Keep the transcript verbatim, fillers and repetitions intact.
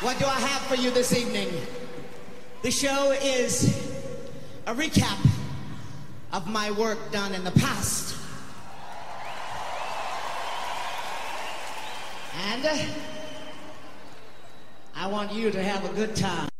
What do I have for you this evening? The show is a recap of my work done in the past. And uh, I want you to have a good time.